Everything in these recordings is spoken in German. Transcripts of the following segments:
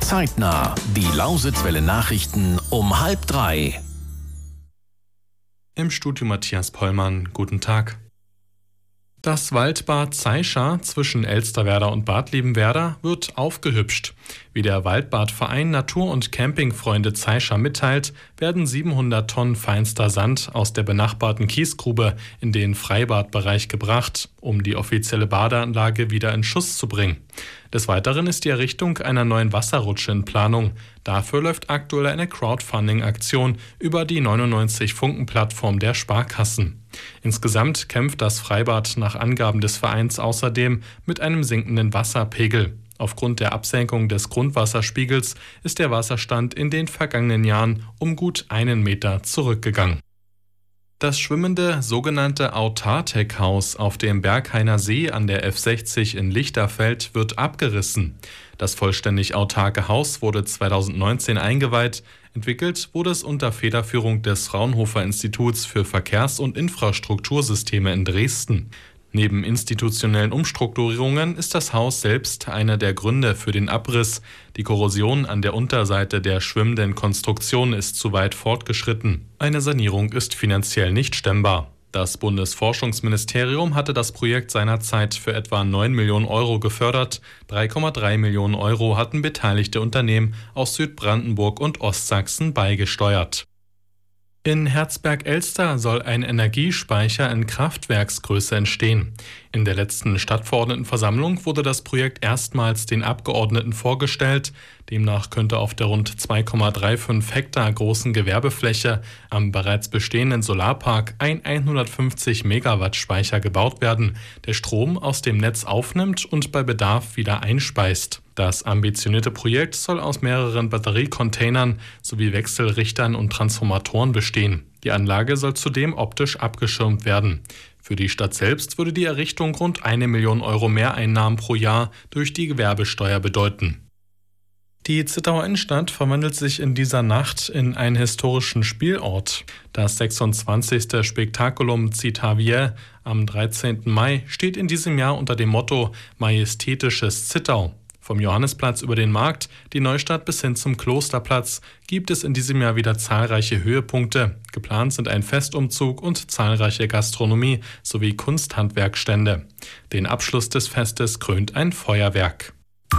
Zeitnah. Die Lausitzwelle Nachrichten um 2:30. Im Studio Matthias Pollmann. Guten Tag. Das Waldbad Zeischa zwischen Elsterwerda und Bad Liebenwerda wird aufgehübscht. Wie der Waldbadverein Natur- und Campingfreunde Zeischa mitteilt, werden 700 Tonnen feinster Sand aus der benachbarten Kiesgrube in den Freibadbereich gebracht, um die offizielle Badeanlage wieder in Schuss zu bringen. Des Weiteren ist die Errichtung einer neuen Wasserrutsche in Planung. Dafür läuft aktuell eine Crowdfunding-Aktion über die 99-Funken-Plattform der Sparkassen. Insgesamt kämpft das Freibad nach Angaben des Vereins außerdem mit einem sinkenden Wasserpegel. Aufgrund der Absenkung des Grundwasserspiegels ist der Wasserstand in den vergangenen Jahren um gut 1 Meter zurückgegangen. Das schwimmende sogenannte Autartec-Haus auf dem Berghainer See an der F60 in Lichterfeld wird abgerissen. Das vollständig autarke Haus wurde 2019 eingeweiht. Entwickelt wurde es unter Federführung des Fraunhofer Instituts für Verkehrs- und Infrastruktursysteme in Dresden. Neben institutionellen Umstrukturierungen ist das Haus selbst einer der Gründe für den Abriss. Die Korrosion an der Unterseite der schwimmenden Konstruktion ist zu weit fortgeschritten. Eine Sanierung ist finanziell nicht stemmbar. Das Bundesforschungsministerium hatte das Projekt seinerzeit für etwa 9 Millionen Euro gefördert. 3,3 Millionen Euro hatten beteiligte Unternehmen aus Südbrandenburg und Ostsachsen beigesteuert. In Herzberg-Elster soll ein Energiespeicher in Kraftwerksgröße entstehen. In der letzten Stadtverordnetenversammlung wurde das Projekt erstmals den Abgeordneten vorgestellt. Demnach könnte auf der rund 2,35 Hektar großen Gewerbefläche am bereits bestehenden Solarpark ein 150 Megawatt Speicher gebaut werden, der Strom aus dem Netz aufnimmt und bei Bedarf wieder einspeist. Das ambitionierte Projekt soll aus mehreren Batteriecontainern sowie Wechselrichtern und Transformatoren bestehen. Die Anlage soll zudem optisch abgeschirmt werden. Für die Stadt selbst würde die Errichtung rund 1 Million Euro Mehreinnahmen pro Jahr durch die Gewerbesteuer bedeuten. Die Zittauer Innenstadt verwandelt sich in dieser Nacht in einen historischen Spielort. Das 26. Spektakulum Citavier am 13. Mai steht in diesem Jahr unter dem Motto Majestätisches Zittau. Vom Johannesplatz über den Markt, die Neustadt bis hin zum Klosterplatz gibt es in diesem Jahr wieder zahlreiche Höhepunkte. Geplant sind ein Festumzug und zahlreiche Gastronomie sowie Kunsthandwerkstände. Den Abschluss des Festes krönt ein Feuerwerk.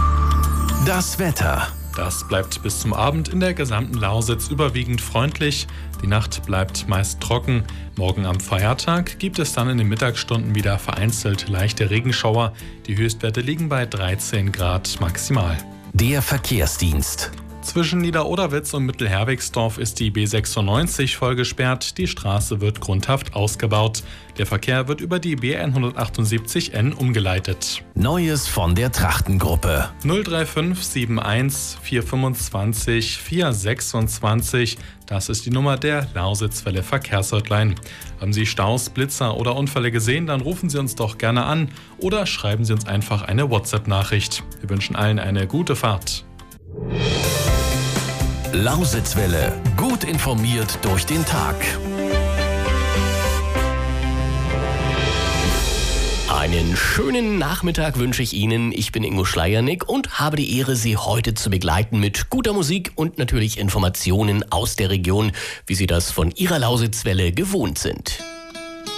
Das Wetter. Das bleibt bis zum Abend in der gesamten Lausitz überwiegend freundlich. Die Nacht bleibt meist trocken. Morgen am Feiertag gibt es dann in den Mittagsstunden wieder vereinzelt leichte Regenschauer. Die Höchstwerte liegen bei 13 Grad maximal. Der Verkehrsdienst. Zwischen Niederoderwitz und Mittelherwigsdorf ist die B96 voll gesperrt. Die Straße wird grundhaft ausgebaut. Der Verkehr wird über die B178N umgeleitet. Neues von der Trachtengruppe. 035 71 425 426. Das ist die Nummer der Lausitzwelle Verkehrshotline. Haben Sie Staus, Blitzer oder Unfälle gesehen, dann rufen Sie uns doch gerne an oder schreiben Sie uns einfach eine WhatsApp-Nachricht. Wir wünschen allen eine gute Fahrt. Lausitzwelle. Gut informiert durch den Tag. Einen schönen Nachmittag wünsche ich Ihnen. Ich bin Ingo Schleiernick und habe die Ehre, Sie heute zu begleiten mit guter Musik und natürlich Informationen aus der Region, wie Sie das von Ihrer Lausitzwelle gewohnt sind.